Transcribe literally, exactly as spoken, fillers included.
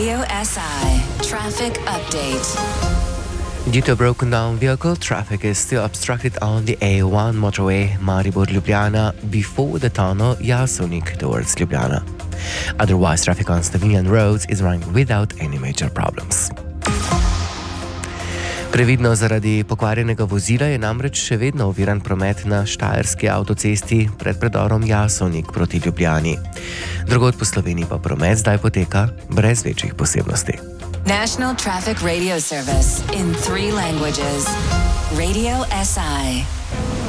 Radio S I traffic update. Due to a broken down vehicle, traffic is still obstructed on the A one motorway Maribor-Ljubljana before the tunnel Jasonik towards Ljubljana. Otherwise, traffic on Slovenian roads is running without any major problems. Previdno zaradi pokvarjenega vozila je namreč še vedno oviran promet na štajerski avtocesti pred predorom Jasonik proti Ljubljani. Drugod po Sloveniji pa promet zdaj poteka brez večjih posebnosti. National Traffic Radio Service in three languages. Radio S I.